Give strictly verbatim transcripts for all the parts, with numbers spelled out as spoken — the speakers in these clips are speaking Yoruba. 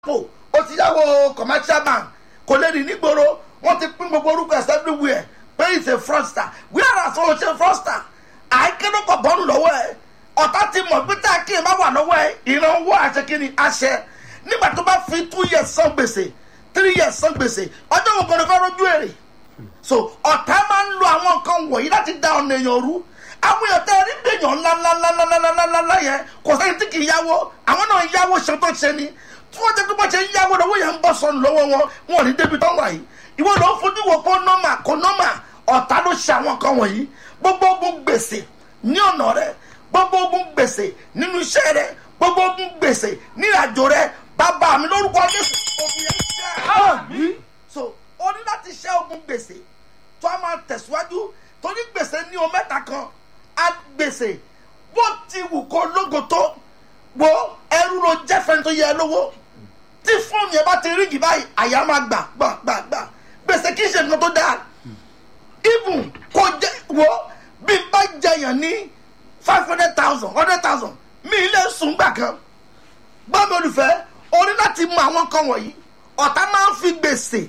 ó ti yáwó commercial bank kò lè rìn nígboro wọ́n ti pín gbogbo orúkọ ẹ̀sẹ̀ everywhere pé it's a fraudster wíwára sọ ṣe fraudster àìkédókò bọ́ọ̀lù lọ́wọ́ ẹ̀ ọ̀tá ti mọ̀ pé tá a kí ẹ bá wà lọ́wọ́ ẹ̀ ìran owó àṣẹ kí ni àṣẹ nígbà tó bá fi two years san gbèsè three years san gbèsè ọjọ́ wo gbọ́dọ̀ fẹ́ rojú èrè so ọ̀tá máa ń lo àwọn nǹkan wọ̀nyí láti dá ọ̀nà èèyàn rú àwọn èèyàn tẹ́ rí gbèyàn ńláńláńláńláńláńlá yẹn kò sẹ́yìn tí kì í yáwó àwọn náà yáwó ṣe tó ṣe ni tí wọ́n jẹ́ pé bọ́ ṣe ń yáwó lọ́wọ́ yẹn ń bọ́ sọnù lọ́wọ́ wọn wọn ò ní débi tán wà yìí ìwọ ló ń fojú wo kó nọ́mà kó nọ́mà ọ̀tá ló ṣe àwọn nǹkan wọ̀nyí gbogbo ogun gbèsè ní ọ̀nà rẹ gbogbo ogun gbèsè nínú iṣẹ́ rẹ gbogbo ogun gbèsè ní ìrìnàjò rẹ bàbá mi lórúkọ Jésù ogun yẹn ṣẹ́ so o ní láti ṣẹ́ ogun gbèsè tó a máa tẹ̀síwájú torí gbèsè ní o mẹ́ta kan á gbèsè bó ti wù kó lógo tó wo ẹrú ló jẹ́ fẹ́ni tó yẹ lówó tí fóònù yẹn bá ti rí jì báyìí àyà máa gbà gbà gbà gbà gbèsè kì í ṣe nǹkan tó dáa even kò jẹ wo bí n bá jẹyàn ní five hundred thousand hundred thousand mi ilé sùn gbà kan gbọ́ mi olùfẹ́ o ní láti mọ àwọn kan wọ̀nyí ọ̀tá máa ń fi gbèsè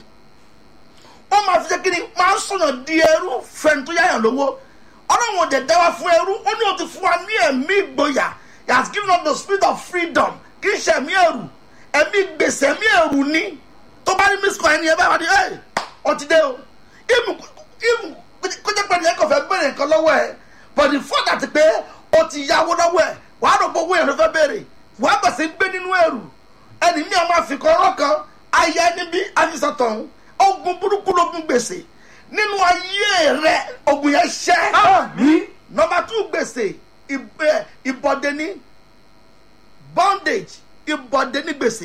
ó máa fi ṣe kí ni máa ń sọ̀yàn di ẹrú fẹ́ni tó yáyàn lówó ọlọ́run ò dẹ̀ dá wa fún ẹrú ó ní o ti fún wa ní ẹ̀mí ìgboyà he has given us the spirit of freedom kì í ṣe ẹ̀mí ẹ̀rù ẹ̀mí gbèsè ẹ̀mí ẹ̀rù ni tó bá rí miss coin ẹni ẹ bá wà ní ẹ̀ ọ ti dé o even even kójẹ́ pẹ̀lú ẹ̀kọ́ fẹ́ bẹ̀rẹ̀ nǹkan lọ́wọ́ ẹ̀ but the fact that pé o ti yáwó lọ́wọ́ ẹ̀ wàá rò gbogbo ẹ̀ ló fẹ́ bẹ̀rẹ̀ wàá bẹ̀ sí gbé nínú ẹ̀rù ẹni ní ọmọ àfikún ọ̀rọ̀ kan ayé ẹni bí àfisọ̀tàn ogun burúkú lógun gbèsè nínú ayé rẹ ogun yẹn ṣẹ́ àmín number two gbèsè ìbọ̀dé ní bondage ìbọ̀dé ní gbèsè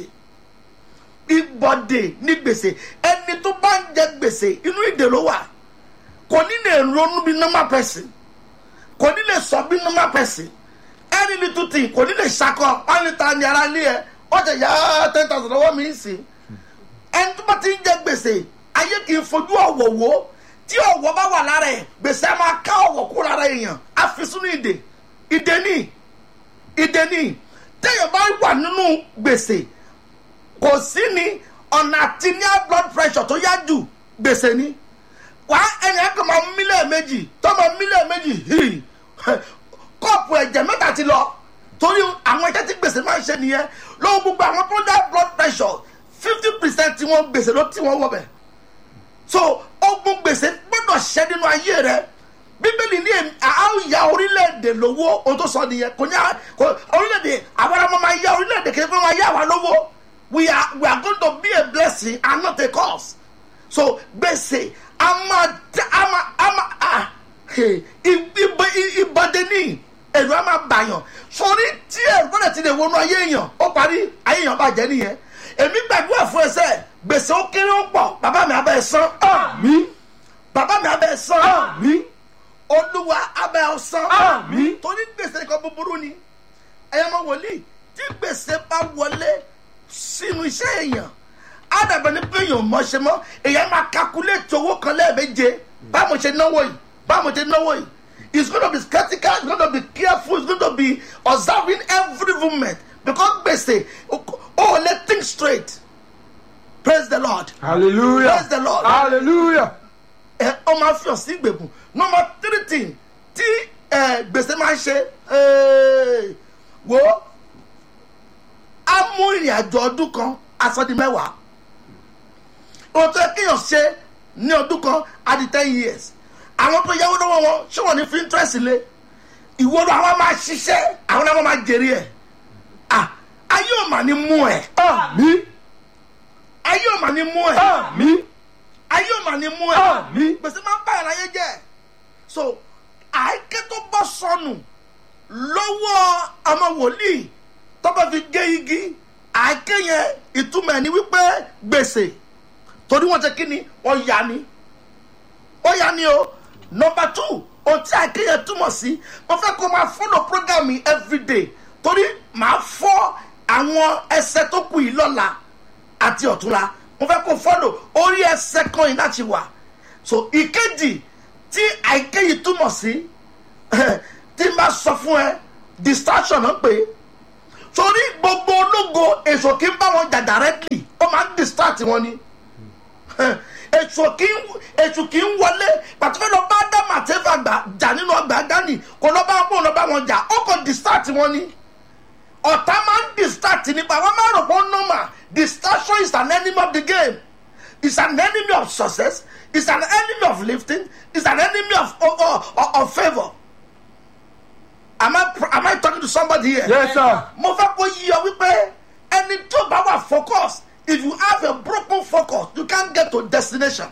ìbọ̀dé ní gbèsè ẹni tó bá ń jẹ gbèsè inú ìdè ló wà kò ní lè ronú bí normal person kò ní lè sọ bí normal person ẹni ní tuntun kò ní lè ṣakọ wọn ní ta ni ara lé ẹ ó jẹ yá ten thousand ọwọ́ mi ń sìn ẹni tó bá ti ń jẹ gbèsè ayé kì í fojú ọ̀wọ̀ wò tí ọ̀wọ̀ bá wà lára ẹ̀ gbèsè á máa ká ọ̀wọ̀ kó lára èèyàn á fi sínú ìdè ìdè ní ìdè ní téèyàn bá wà nínú gbèsè kò sí ní ọ̀nà àti ní blood pressure tó yá jù gbèsè ní wà ẹni ẹ̀kọ́ máa mílẹ̀ méjì tó máa mílẹ̀ méjì hì kọ́ọ̀pù ẹ̀jẹ̀ mẹ́ta ti lọ torí àwọn ẹ̀jẹ̀ tí gbèsè máa ń ṣe nìyẹn lọ́wọ́ gbogbo àwọn tó dá blood pressure fifty percent tí wọ́n gbèsè ló tí wọ́n wọ̀ bẹ̀ so ogun gbèsè gbọ́dọ̀ ṣẹ́ nínú ayé rẹ bíbélì ní àáyá orílẹ̀-èdè lówó ohun tó sọ nìyẹn kò ní orílẹ̀-èdè àwọn ọmọ máa yá orílẹ̀-èdè kí wọ́n máa yá wa lówó we are we are going to be a blessing and not a curse so gbèsè ama ama ama ah ìbọdẹ ní ẹ̀rù á máa bàyàn sórí tí ẹ̀rù bọ́dẹ̀ ti lè wọnú ayé èèyàn ó parí ayé èèyàn bàjẹ́ nìyẹn èmi gbàdúrà fún ẹsẹ̀ gbèsè ó kéré ó pọ̀ bàbá mi abẹ́ san àmín bàbá mi abẹ́ san àmín olúwa abẹ́ san àmín torí gbèsè kan búburú ni ẹ̀yẹ́ mọ wòlíì tí gbèsè bá wọlé sínú iṣẹ́ èèyàn ádàbẹ̀ ní pé èèyàn mọ̀ ṣe mọ́ èèyàn máa calculate owó kan lẹ́ẹ̀méje báwo ṣe náwó yìí báwo ṣe náwó yìí it's gonna be skeptical it's gonna be careful it's gonna be observing every movement because gbèsè oh let think straight praise the Lord hallelujah praise the Lord hallelujah ẹ ọ máa fi ọ̀sìn gbèbùn number three thing tí ẹ gbèsè máa ń ṣe wo á mú ìrìn àjò ọdún kan aṣọ di mẹ́wàá ohun tó yẹ kéèyàn ṣe ní ọdún kan á di ten years àwọn tó yáwó lọ́wọ́ wọn ṣé wọ́n ní fi interest lé ìwọ ló àwọn máa ṣiṣẹ́ àwọn náà máa jèrè ẹ̀ ah ayé ò mà ní mú ẹ̀ àmín ayé ò mà ní mú ẹ̀ àmín ayé ò mà ní mú ẹ̀ àmín gbèsè máa ń bá ìráyé jẹ́ so àìké tó bọ́ sọnù lọ́wọ́ ọmọ wòlíì tó bá fi gé igi àìké yẹn ìtumọ̀ ẹ̀ ní wípé gbèsè torí wọ́n ti kí ni wọ́n yá ni ó yá ni o number two ohun tí àìké yẹn túmọ̀ sí mo fẹ́ kó máa follow program mi everyday torí màá fọ́ àwọn ẹsẹ̀ tó kù yìí lọ́la àti ọ̀túnla mo fẹ́ kó follow orí ẹsẹ̀ kan yìí láti wà so ìkejì tí àìké yìí túmọ̀ sí tí n bá sọ fún ẹ distraction náà pé torí gbogbo ológo èso kì í bá wọn jà directly ó máa ń distract wọn ni èso kì í èso kì í wọlé pàtàkì lọ bá Ádámù àti Éfà gbà jà nínú ọgbà Édẹ́nì kò lọ bá wọn kó lọ bá wọn jà ó kò distract wọn ni ọ̀tá máa ń distract nípa wọn máa rò pé ó normal. Distraction is an enemy of the game. It's an enemy of success. It's an enemy of lifting. It's an enemy of of, of, of favor. Am I am I talking to somebody here? Yes, sir. Mo fẹ́ kó yí ọ wípé ẹni tó bá wà focus. If you have a broken focus, you can't get to destination.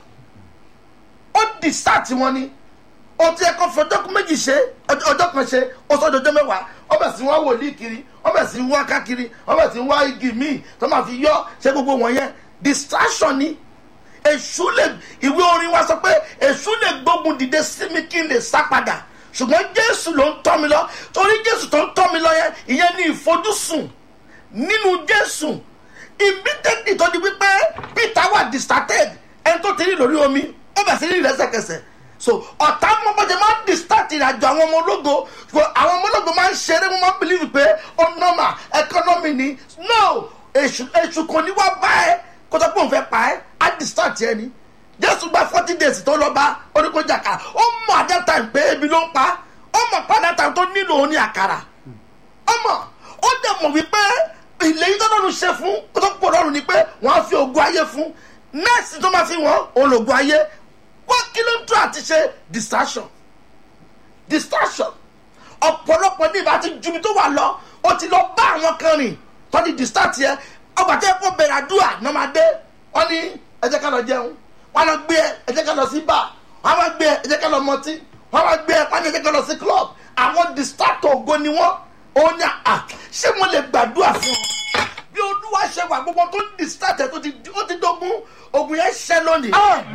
Ó distract wọn ni. O ti ẹ̀kọ́ fọjọ́ méjì ṣe ọjọ́ kan ṣe ó sọ ọjọ́ mẹ́wàá ó bẹ̀ sí wá wòlíì kiri ó bẹ̀ sí wá kákiri ó bẹ̀ sí wá igi míì tó máa fi yọ ṣe gbogbo wọ̀nyẹn distraction ni. Èṣù lè ìwé orin wa sọ pé èṣù lè gbógun dìde sí mi kí n lè sá padà ṣùgbọ́n Jésù ló ń tọ́ mi lọ torí Jésù tó ń tọ́ mi lọ yẹn ìyẹn ní ìfojúsùn nínú Jésù immediately tó di wípé Peter wà distracted ẹni tó ti rí lórí omi ó bẹ̀ sí rí lẹ́sẹ̀kẹsẹ̀ so ọ̀tá mọ́bọ́jẹ́ máa ń distract ìrìnàjò àwọn ọmọ ológo àwọn ọmọ ológo máa ń ṣeré wọ́n máa ń believe pé ó normal economy ni no èṣù èṣù kò ní wá bá ẹ kó tó pé òun fẹ́ pa ẹ́ á distract ẹ ni Jésù gba forty days tó lọ bá oníkójàká ó mọ̀ at that time pé ebi ló ń pa ó mọ̀ pé at that time tó nílò òun ní àkàrà ó mọ̀ ó dẹ̀ mọ̀ wípé ìlérí tó lọ́run ṣe fún kó tó pọ̀ lọ́run ni pé wọ́n á fi ògùn ayé fún nẹ́ẹ̀sì tó máa fi wọ́n òun lògùn ayé wọ́n kí ló ń tún àti ṣe distraction distraction ọ̀pọ̀lọpọ̀ ní ìbá ti ju mi tó wà lọ ó ti lọ bá àwọn kan rìn tó ti distract yẹ ọgbà tí ẹ kó bẹ̀rẹ̀ àdúrà náà máa dé wọ́n ní ẹ jẹ́ ká lọ jẹun wọ́n lọ gbé ẹ ẹ jẹ́ ká lọ sí bar wọ́n máa gbé ẹ ẹ jẹ́ ká lọ mọtí wọ́n máa gbé ẹ wọ́n ní ẹ jẹ́ ká lọ sí club àwọn distract ògo ni wọ́n òun ni à ṣé mo lè gbàdúrà fún ọ bí Olúwa ṣe wà gbogbo tó ń distract ẹ tó ti dógún ògùn yẹn ṣẹ lónìí.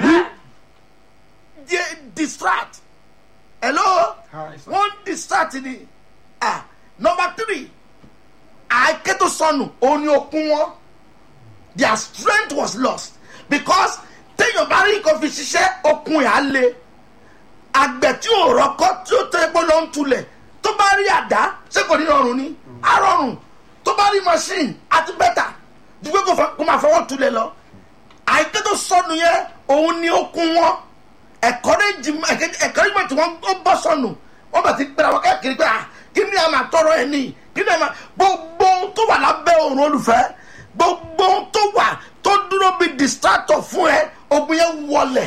Distract. Hello? One distract ni. Ah, number three. Àìkétò sọnù òní okun wọn. Their strength was lost because téèyàn bá rí nǹkan fi ṣiṣẹ́ okun ẹ̀ á le. Àgbẹ̀ tí ò rọ́kọ́ tí ó tẹ́ epo lọ ń tulẹ̀ tó bá rí àdá ṣé kò ní rọrùn ni? Á rọrùn. Tó bá rí machine àti bẹ́tà ju pé kò máa fọwọ́ tulẹ̀ lọ. Àìkétò sọnù yẹn òun ni okun wọn. Encouragement tí wọ́n bọ́ sọnù wọ́n bá ti gbéra wọn káàkiri pé kí ni a máa tọrọ ẹ ní kí ni a máa gbogbo tó wà lábẹ́ òrùn olùfẹ́ gbogbo tó wà tó dúró bí distractor fún ẹ ogun yẹn wọlẹ̀.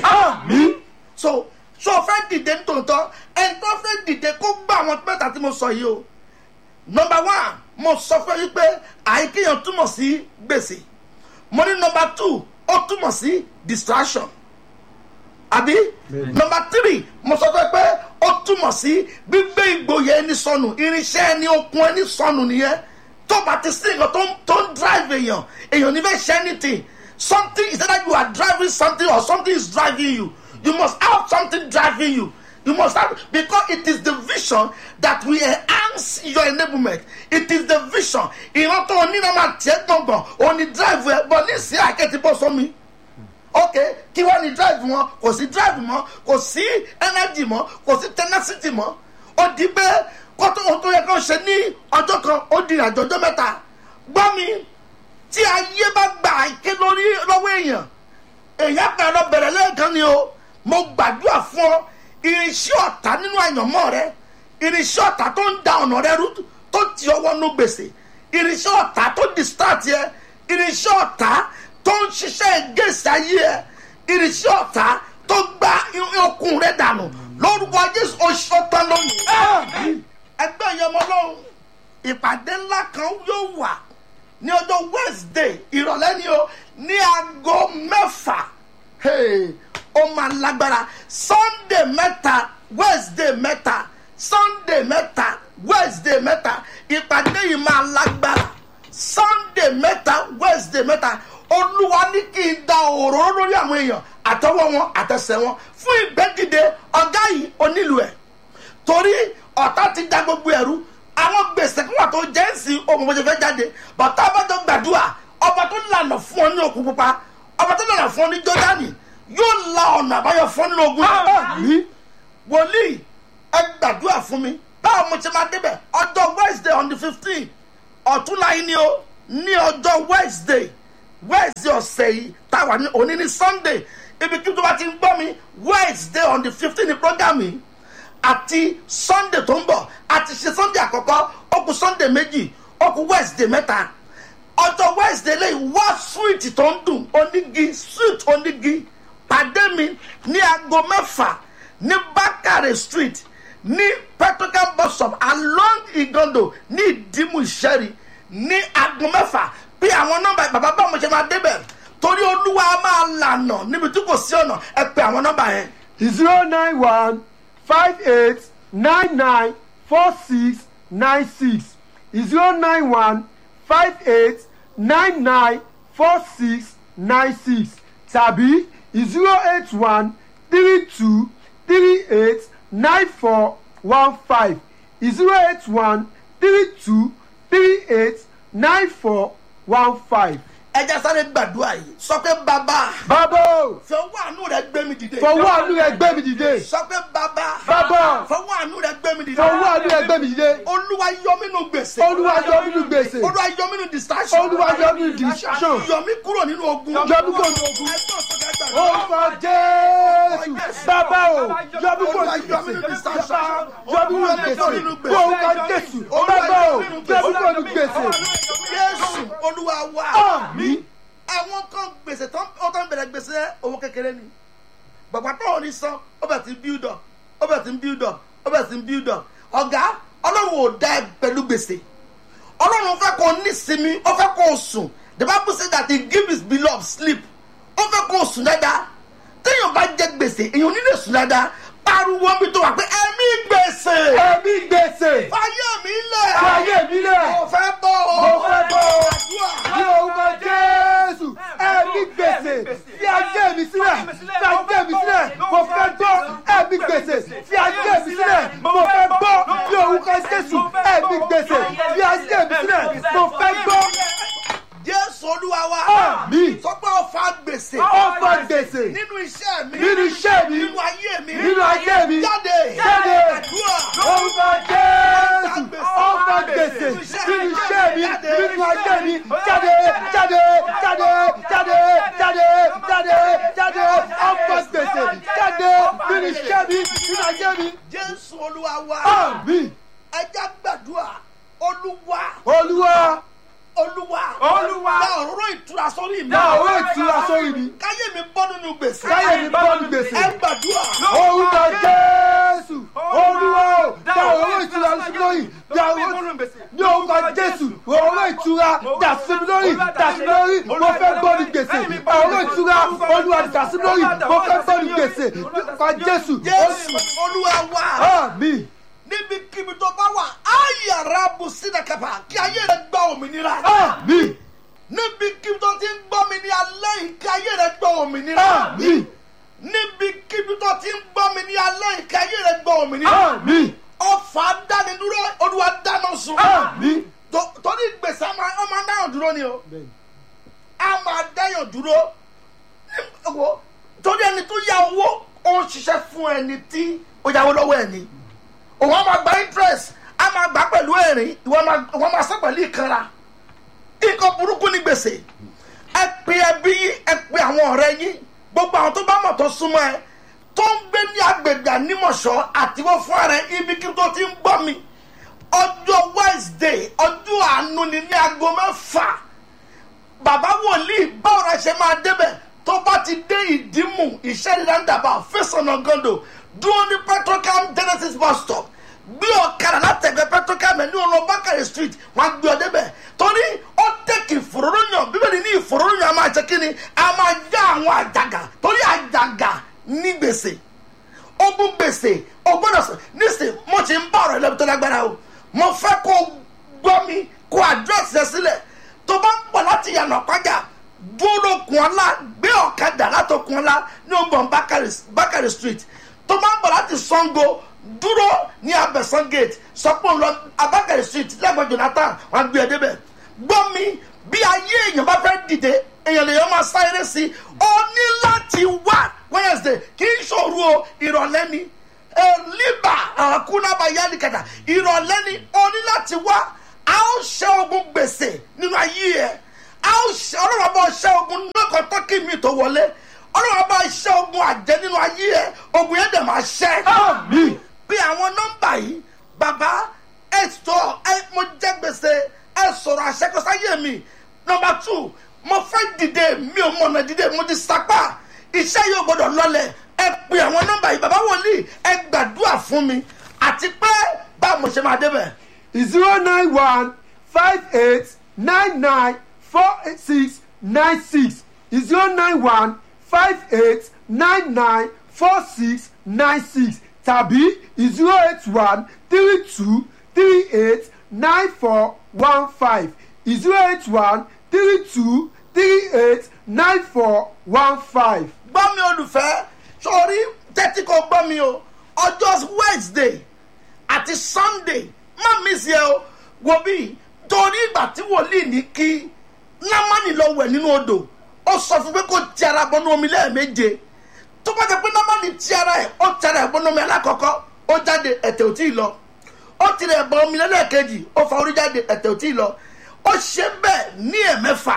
so so fẹ́ dìde nítòótọ́ ẹni tó fẹ́ dìde kó gbà àwọn mẹ́ta tí mo sọ yìí o. number one mo sọ fún yín pé àìkéyàn túmọ̀ sí gbèsè mo ní number two ó túmọ̀ sí distraction àbí number three mo sọ fẹ́ pé ó túmọ̀ sí gbígbé ìgboyè ẹni sọnù irinṣẹ́ ẹni okun ẹni sọnù nìyẹn tó bá ti sí nǹkan tó ń tó ń drive èèyàn èèyàn ní fẹ́ ṣe anything something is either you are driving something or something is driving you you must have something driving you you must have because it is the vision that will enhance your enablement it is the vision ìran tó ní náà máa tiẹ̀ gbọ̀ngàn òní drive ẹ̀ bọ̀ ní sí àkẹ́tì bọ́ sọ́mi. ok kí wọ́n ní drive wọn kò sí drive mọ́ kò sí energy mọ́ kò sí tenacity mọ́ ó di pé kótó ohun tó yẹ kó ṣe ní ọjọ́ kan ó di ìrìnàjò ọjọ́ mẹ́ta gbọ́ mi tí ayé bá gbà ké lórí lọ́wọ́ èèyàn èèyàn kan lọ bẹ̀rẹ̀ lẹ́ẹ̀kan ni o mo gbàdúrà fún ọ irinṣẹ́ ọ̀tá nínú àyànmọ́ rẹ irinṣẹ́ ọ̀tá tó ń da ọ̀nà rẹ rú tó ti ọwọ́ nú gbèsè irinṣẹ́ ọ̀tá tó distract yẹ irinṣẹ́ ọ̀tá tó ń ṣiṣẹ́ ìgbésí ayé ẹ irinṣẹ́ ọ̀tá tó gba okun rẹ dànù lórúkọ Jésù oṣù tán lónìí. ẹgbẹ́ ìyẹn mọ́ lọ́hùn ìpàdé ńlá kan yóò wà ní ọjọ́ Wednesday ìrọ̀lẹ́ ni o ní aago mẹ́fà ó máa lágbára Sunday mẹ́ta Wednesday mẹ́ta Sunday mẹ́ta Wednesday mẹ́ta ìpàdé yìí máa lágbára Sunday mẹ́ta Wednesday mẹ́ta Olúwa ní kí n da òróró lórí àwọn èèyàn àtọwọ́ wọn àtẹsẹ̀ wọn fún ìgbẹ́dìde ọ̀gá yìí onílù ẹ̀ torí ọ̀tá ti da gbogbo ẹ̀rú àwọn gbèsè kí wọ́n tó jẹ́ ń sìn ohun bó ṣe fẹ́ jáde bàtà abájọ gbàdúrà ọba tó lànà fún ọ ní òkun pupa ọba tó lànà fún ọ ní Jọ́dánì yóò la ọ̀nà àbáyọ fún nínú ogun yìí wòlíì ẹ gbàdúrà fún mi báwo mo ṣe máa débẹ̀ ọjọ́ Wednesday on the fifteen ọ̀túnla yìí ni o ní ọjọ́ wednesday wednesday ọ̀sẹ̀ yìí táwa ní òní ní sunday ibi kí tó bá ti ń gbọ́ mi wednesday on the fifteen ní program yìí àti sunday tó ń bọ̀ àti ṣe sunday àkọ́kọ́ ó kù sunday méjì ó kù wednesday mẹ́ta ọjọ́ wednesday lẹ́yìn wá sweet tó ń dùn onígi sweet onígi pàdé mi ní aago mẹ́fà ní Bakare street ní petrocam bus stop along Igondo ní ìdímù ìṣẹ́rí ní aago mẹ́fà bí àwọn nọ́mbà bàbá bá mo ṣe máa débẹ̀ torí olúwa máa lànà níbi tí kò sí ọ̀nà ẹ pè àwọn nọ́mbà yẹn. zero nine one five eight nine nine four six nine six zero nine one five eight nine nine four six nine six tàbí zero eight one three two three eight nine four one five zero eight one three two three eight nine four one five. ẹ jẹ́ sáré gbàdúrà yìí sọ pé bàbá. bàbá o. fọwọ́ àánú rẹ gbé mi dìde. fọwọ́ àánú rẹ gbé mi dìde. sọ pé bàbá. bàbá. fọwọ́ àánú rẹ gbé mi dìde. fọwọ́ àánú rẹ gbé mi dìde. olúwa yọ mí nínú gbèsè. olúwa yọ mí nínú gbèsè. olúwa yọ mí nínú distraction. olúwa yọ mí nínú distraction. yọ mí kúrò nínú ogun. yọ mí kúrò nínú ogun. orúkọ jésù. bàbá o yọ mí kúrò nínú gbèsè. yọ mí kúrò nínú gbèsè. orúkọ jésù. bàbá o yọ mí kúrò nínú gbèsè. jésù olúwa wa. àmín. àwọn kan gbèsè tán ó tán bẹ̀rẹ̀ gbèsè owó kékeré ni bàbá tó ò ní san ó bẹ̀ ti build up ó bẹ̀ ti build up ó bẹ̀ ti build up ọ̀gá ọlọ́run ò dá ẹ pẹ̀lú gbèsè ọlọ́run fẹ́ kó ní sinmi ó fẹ́ kó sùn the bible say that he give his beloved sleep ó fẹ́ kó sùn dáadáa téèyàn bá jẹ gbèsè èèyàn ò ní lè sùn dáadáa pariwo mi tó wà pé ẹ̀mí gbèsè ẹ̀mí gbèsè fàyè mi lẹ̀ fàyè mi lẹ̀ mo fẹ́ bọ́ mo fẹ́ bọ́ ní orúkọ jésù ẹ̀mí gbèsè fi ajé mi sílẹ̀ fi ajé mi sílẹ̀ mo fẹ́ bọ́ ẹ̀mí gbèsè fi ajé mi sílẹ̀ mo fẹ́ bọ́ ní orúkọ jésù ẹ̀mí gbèsè fi ajé mi sílẹ̀ mo fẹ́ bọ́. jésù olúwa wa. àmín. sọ pé ọfà gbèsè. ọfà gbèsè. nínú iṣẹ́ mi. nínú iṣẹ́ mi. nínú ayé mi. nínú ayé mi. jáde. jáde. àdúrà. orúkọ jésù. ọfà gbèsè. nínú iṣẹ́ mi. nínú ayé mi. jáde. jáde. jáde. jáde. jáde. jáde. jáde. ọfà gbèsè. jáde. nínú iṣẹ́ mi. nínú ayé mi. jésù olúwa wa. àmín. ẹ jẹ́ gbàdúrà. olúwa. olúwa. olúwa. olúwa. dá òróró ìtura sórí mi. dá òróró ìtura sórí mi. káyé mi bọ́ nínú gbèsè. káyé mi bọ́ nínú gbèsè. ẹ gbàdúrà. orúkọ jésù. olúwa o. dá òróró ìtura lórí. dá òróró ní orúkọ jésù. òróró ìtura dà sí mi lórí. dà sí mi lórí. mo fẹ́ bọ́ ní gbèsè. òróró ìtura olúwa dà sí mi lórí. mo fẹ́ bọ́ ní gbèsè. orúkọ jésù. jésù olúwa wa. àmín. níbikíbi tó bá wà ayàrá bùsínàkàpà kí ayé rẹ gbọ́ òmìnira. àmín. níbikíbi tó ti ń gbọ́ mi ní alẹ́ yìí kí ayé rẹ gbọ́ òmìnira. àmín. níbikíbi tó ti ń gbọ́ mi ní alẹ́ yìí kí ayé rẹ gbọ́ òmìnira. àmín. ọfà dánidúró olúwa dáná sun. àmín. torí gbèsè a máa dáyàn dúró ni o a máa dáyàn dúró torí ẹni tó yá owó ó ń ṣiṣẹ́ fún ẹni tí ó yáwó lọ́wọ́ ẹni òun á máa gba interest á máa gbà pẹ̀lú ẹ̀rín ìwọ́n máa sọ pẹ̀lú ìkanra nǹkan burúkú ní gbèsè ẹ pe ẹbí yín ẹ pe àwọn ọ̀rẹ́ yín gbogbo àwọn tó bá mọ̀ tó súnmọ́ ẹ tó ń gbé ní agbègbè ànímọ̀ṣọ́ àtiwọ́ fún ara ẹ ibi kí tó ti ń gbọ́ mi ọjọ́ wednesday ọjọ́ àánú ni ní aago mẹ́fà bàbá wòlíì báwo la ṣe máa débẹ̀ tó bá ti dé ìdímù ìṣẹ́rìndàndàbà fẹsọ̀nà gọ́ndọ̀ dúró ní petrocam genesis bus stop gbé ọ̀kadà látẹ̀gbẹ́ petrocam ẹ̀ ní ọ̀nà Bakare street wọ́n gbé ọ débẹ̀ torí ó tẹ̀kì ìfòròyìn bíbélì ní ìfòròyìn a máa jẹ́ kí ni a máa já àwọn àjàgà torí àjàgà ní gbèsè ogún gbèsè ògbọ́dọ̀ sọ nísìnyí mo ti ń bá ọ̀rọ̀ ẹlẹ́bi tó lágbára o mo fẹ́ kó gbọ́ mi kó àdírẹ́sì ẹ sílẹ̀ tó bá ń pọ̀ láti yànnà pàjá dúró kun ọlá gbé ọ̀kadà látòkun ọlá ní ọgbọ̀n Bakare street tó bá ń pọ̀ láti Sango dúró ní Abẹ́sán gate sọpọ̀ lọ Bakare street lẹ́gbẹ̀ẹ́ Jonathan wọn gbé ẹ débẹ̀ gbọ́ mi bí ayé èèyàn bá fẹ́ dìde èèyàn lè yọ máa sáré sí i ó ní láti wá Wednesday kì í ṣòro o ìrọ̀lẹ́ ni liba àkúnábà yálì kàtà ìrọ̀lẹ́ ni ó ní láti wá a ó ṣẹ́ ogun gbèsè nínú ayé ẹ̀ a ó ṣẹ́ ọlọ́run àbá ṣẹ́ ogun lọ́kàn tọ́kì mi tó wọlé ọlọ́run àbá ṣẹ́ ogun àjẹ́ nínú ayé ẹ̀ ogun yẹn dẹ̀ máa ṣẹ́. àmín. bí àwọn nọ́mbà yìí bàbá ẹ̀ tó ẹ̀ mo jẹ́ gbèsè ẹ̀ sọ̀rọ̀ àṣẹkọsáyé mi. nọ́mbà two mo fẹ́ dìde mi ò mọ̀nà dìde mo ti sapá iṣẹ́ yóò gbọ́dọ̀ lọlẹ̀ ẹ pe àwọn nọ́mbà yìí bàbá wòlíì ẹ gbàdúrà fún mi àti pé báwo mo ṣe máa débẹ̀. zero nine one five eight nine nine four six nine six zero nine one five eight nine nine four six nine six tàbí zero eight one three two three eight nine four one five zero eight one three two three eight nine four one five. gbọ́ mi olùfẹ́ sórí tẹ́tí kò gbọ́ mi o ọjọ́ Wednesday àti Sunday má mi sí ẹ o wo bí torí ìgbà tí wòlíì ní kí Námánì lọ wẹ̀ nínú odò ó sọ fún pé kó ti ara bọ́nú omi lẹ́ẹ̀méje tó bá jẹ́ pé Námánì ti ara ẹ̀ ó ti ara ẹ̀ bọ́nú omi alákọ̀ọ́kọ́ ó jáde ẹ̀tẹ̀ ò tí ì lọ ó ti rẹ̀ bọ́ omi lẹ́lẹ́kejì ó fa orí jáde ẹ̀tẹ̀ ò tí ì lọ ó ṣe bẹ́ẹ̀ ní ẹ̀mẹ́fà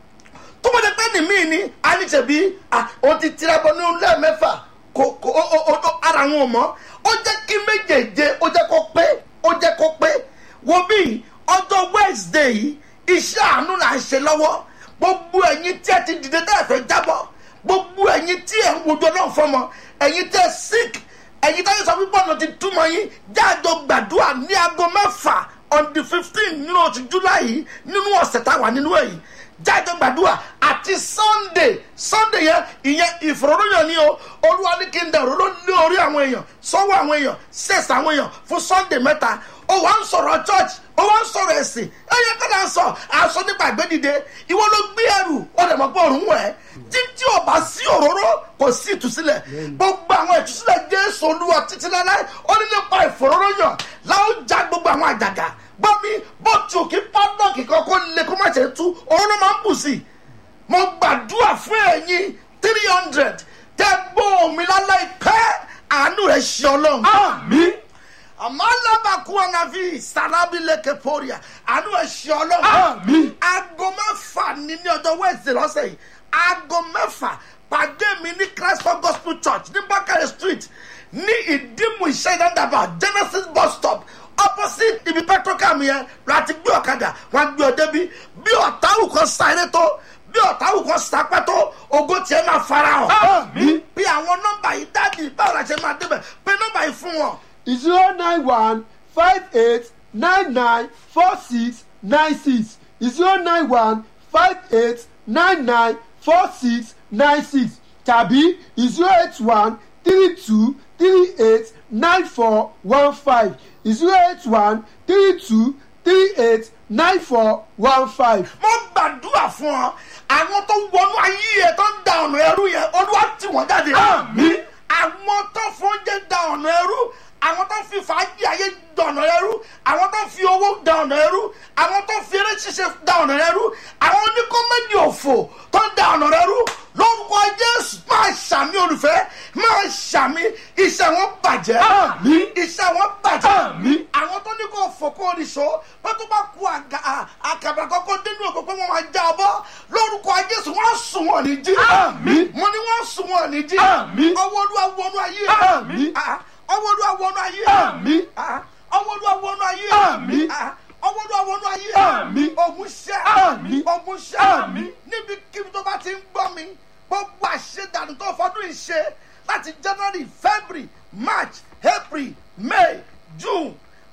tó bá jẹ́ pé ní mí ni a ní ṣèbí ó ti tira bọ́nú lẹ́ẹ̀mẹ́fà kò kò ó ara wọn mọ́ ó jẹ́ kí méjèèje ó jẹ́ kó pé ó jẹ́ kó pé wo bí ọjọ́ Wednesday yìí iṣẹ́ àánú là ń ṣe lọ́wọ́ gbogbo ẹ̀yin tí ẹ ti dìde tẹ́ ẹ fẹ́ jábọ̀ gbogbo ẹ̀yin tí ẹ ń wojú ọlọ́run fọmọ ẹ̀yin tẹ́ ẹ sick ẹ̀yin táyé sọ pípọ̀ náà ti túmọ̀ yín jáàjọ gbàdúrà ní aago mẹ́fà on the fifteen nínú oṣù July yìí nínú ọ̀sẹ̀ táwa nínú èyí jáde gbàdúrà àti Sunday Sunday yẹn ìyẹn ìfòròyìn ni o olúwa ní kí n dẹ̀rọ ló lé orí àwọn èèyàn sọ́wọ́ àwọn èèyàn sẹ́sì àwọn èèyàn fún Sunday mẹ́ta ó wá ń sọ̀rọ̀ church ó wá ń sọ̀rọ̀ ẹ̀sìn ẹ̀yẹ kọ́dà ń sọ àṣọ nípa ìgbẹ́dìde ìwọ ló gbé ẹrù ó dẹ̀ mọ̀ pé òun wẹ̀ títí ò bá sí òróró kò sí ìtúsílẹ̀ gbogbo àwọn ìtúsílẹ̀ Jésù olúwa títí láláì ó ní nípa ìfòròyìn láwọn já gbogbo àwọn àjàgà gbọ́ mi bó tu kí pádọ́ọ̀kì kan kó lè kó má ṣe tú òun ló máa ń bù sí i mo gbàdúrà fún ẹ̀yin three hundred tẹ́ gbọ́ mi láláì pẹ́ àánú rẹ̀ ṣe ọlọ́run. àmín. àmọ́ alábàkú ànàfi sàrábìlẹ̀kẹ̀ pòríà àánú rẹ̀ ṣe ọlọ́run. àmín. aago mẹ́fà ní ní ọjọ́ Wednesday lọ́sẹ̀ yìí aago mẹ́fà pàdé mi ní Christ for Gospel Church ní Bakare Street ní ìdímù iṣẹ́ ìdádàbà Genesis bus stop opposite ibi petrocam yẹn láti gbé ọ̀kadà wọn gbé ọdẹ bí bí ọ̀táwù kan sáré tó bí ọ̀táwù kan sápẹ́ tó ògo tiẹ̀ máa farahàn. àmín. bí àwọn nọ́mbà yìí dáàdì báwo la ṣe máa débẹ̀ pé nọ́mbà yìí fún wọn. zero nine one five eight nine nine four six nine six zero nine one five eight nine nine four six nine six tàbí zero eight one three two three eight nine four one five zero eight one three two three eight nine four one five. mo gbàdúrà fún ọ àwọn tó wọnú ayé ẹ tó ń da ọ̀nà ẹrú yẹn olúwa tì wọ́n jáde. àmín. àwọn tó fóúnjẹ da ọ̀nà ẹrú àwọn tó fi fàájì ayé da ọ̀nà ẹrú àwọn tó fi owó da ọ̀nà ẹrú àwọn tó fi eré ṣíṣe da ọ̀nà ẹrú àwọn oníkọ́mẹ́dì òfò tó ń da ọ̀nà ẹrú lórúkọ Jésù máa ṣàmì olùfẹ́ máa ṣàmì iṣẹ́ wọn bàjẹ́. àmín. iṣẹ́ wọn bàjẹ́. àmín. àwọn tó ní kó fòkó oníṣó pé tó bá ku àkàbà kọ́kọ́ dénú òkú pé wọ́n máa já ọ bọ́ lórúkọ Jésù wọ́n sùn wọn ní jí. àmín. mo ní wọ́n sùn wọn ní jí. àmín. ọwọ́ olúwa wọnú ayé. àmín. ọwọ́ olúwa wọnú ayé. àmín. ọwọ́ olúwa wọnú ayé. àmín. ọwọ́ olúwa wọnú ayé. àmín. ogun ṣẹ́. àmín. ogun ṣẹ́. àmín. níbi kíbi tó bá ti ń gbọ́ mi gbogbo àṣedànù tó fọdún yìí ṣe láti January February March April May June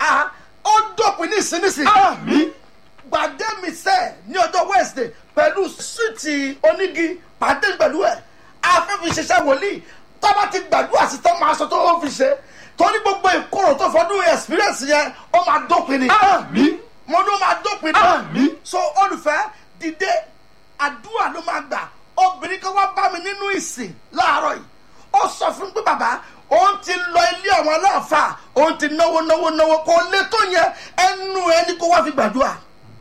ó dópin nísinsìnyí. àmín. gbàdé mi sẹ́ ní ọjọ́ Wednesday pẹ̀lú síìtì onígi pàdé pẹ̀lú ẹ̀ afẹ́fi ṣiṣẹ́ wòlíì tó bá ti gbàdúrà sí tó máa sọ tó ó fi ṣe torí gbogbo ìkorò tó fọdún experience yẹn ó máa dópin ni. àmín. mo ní ó máa dópin ni. àmín. so olùfẹ́ dìde àdúrà ló máa gbà obìnrin kan wá bá mi nínú ìsìn láàárọ̀ yìí ó sọ fún pé bàbá òun ti lọ ilé àwọn aláàfáà òun ti náwó náwó náwó kò lè tó yẹn ẹnu ẹni kó wá fi gbàdúrà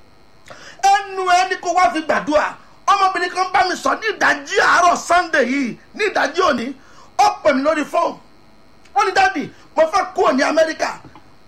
ẹnu ẹni kó wá fi gbàdúrà ọmọbìnrin kan bá mi sọ ní ìdájí àárọ̀ Sunday yìí ní ìdájí òní ó pè mí lórí fóònù ó ní dáàdì mo fẹ́ kúrò ní Amẹ́ríkà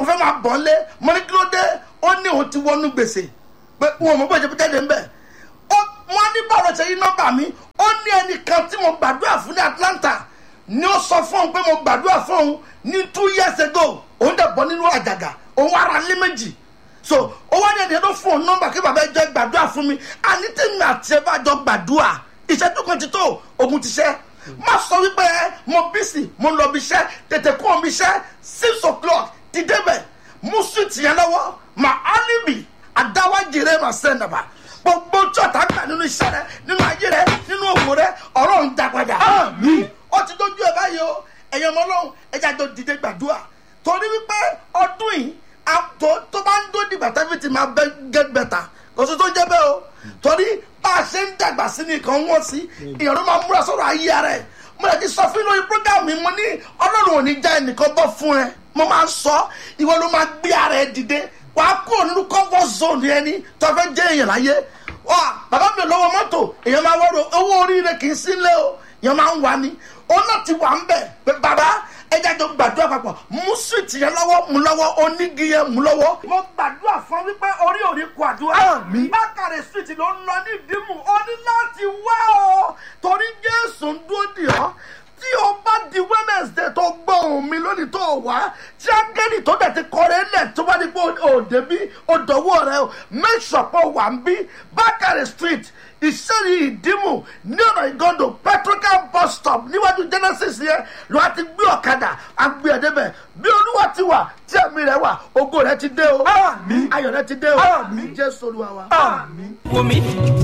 mo fẹ́ máa bọ̀ lé mo ní kí ló dé ó ní òun ti wọnú gbèsè pé wọn mọ̀ bọ́jẹ̀ jáde ń bẹ̀ wọ́n ní bọ́ọ̀lù ṣe yí nọ́mbà mi ó ní ẹnìkan tí mo gbàdúrà fún ní Atlanta ni ó sọ fún òun pé mo gbàdúrà fún òun ní two years ago òun dẹ̀ bọ́ nínú àjàgà òun ara lé méjì so ó wá ní ẹni tó fún òun nọ́mbà kí bàbá ẹjọ́ gbàdúrà fún mi àní tèmi àti ẹ bá jọ gbàdúrà ìṣẹ́jú kan ti tó ogun ti ṣẹ́ má sọ wípé mo bísí mo lọ bí iṣẹ́ tètè kó omi iṣẹ́ six o'clock ti débẹ̀ mú sùtì yẹn lọ́wọ́ mà alibi àdáwájìrè mà sẹ́nàbà gbogbo tí ọ̀tá gbà nínú iṣẹ́ rẹ nínú ayé rẹ nínú òwò rẹ ọ̀rọ̀ ń dàgbàdà. ó ti dójú ẹ báyìí o ẹ̀yin ọmọ ọlọ́run ẹja jọ dìde gbàdúrà torí wípé ọdún yìí tó bá ń dó dìgbà tẹ́fì tí máa get better kò sí tó jẹ́ bẹ́ẹ̀ o torí bá a ṣe ń dàgbà sí ní nǹkan wọ́n sí èèyàn ló máa múra sọ̀rọ̀ ayé rẹ̀ mo lè ti sọ fún inú program mi mo ní ọlọ́run ò ní já ẹnìkan bọ́ fún ẹ mo máa ń sọ ìwọ ló máa gbé ara ẹ dìde wà á kúrò nínú comfort zone ẹni tó fẹ́ jẹ́ èèyàn láyé wà bàbá mi lọ́wọ́ mọ́tò èèyàn máa wọ́rọ̀ owó oríire kì í sí lé o èèyàn máa ń wà ní ó náà ti wà ń bẹ̀ pé bàbá ẹja jọ gbàdúrà papọ̀ mú sùtì yẹn lọ́wọ́ mú lọ́wọ́ onígi yẹn mú lọ́wọ́. mo gbàdúrà fún wípé orí òní kò àdúrà bákàrẹ̀ sùtì ló ń lọ ní ìdímù ó ní láti wá ọ torí Jésù ń dúró dì ọ́ tí o bá di Wednesday tó gbọ́ ohùn mi lónìí tó wá tí ángẹ́lì tó dẹ̀ ti kọrin lẹ̀ tó bá ní pé òde bí òdòwò rẹ o make sure pé o wà ń bí Bákàrẹ̀ street ìṣẹ́ni ìdímù ní ọ̀nà ìgọ́ndò petrocam bus stop níwájú Genesis yẹn ló wá ti gbé ọ̀kadà àgbé ẹ̀dẹ́bẹ̀ bí Olúwa ti wà tí ẹ̀mí rẹ̀ wà ògo rẹ̀ ti dé o ayọ̀ rẹ̀ ti dé o Jésù Olúwa wa.